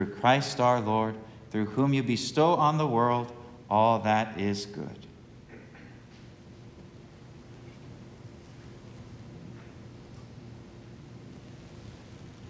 Through Christ our Lord, through whom you bestow on the world all that is good.